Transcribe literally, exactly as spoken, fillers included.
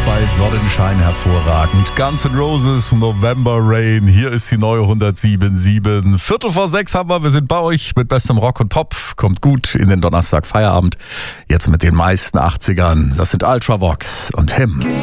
bei Sonnenschein hervorragend. Guns N' Roses, November Rain. Hier ist die neue hundertsieben Komma sieben. Viertel vor sechs haben wir. Wir sind bei euch mit bestem Rock und Pop. Kommt gut in den Donnerstag Feierabend. Jetzt mit den meisten achtzigern. Das sind Ultravox und Him.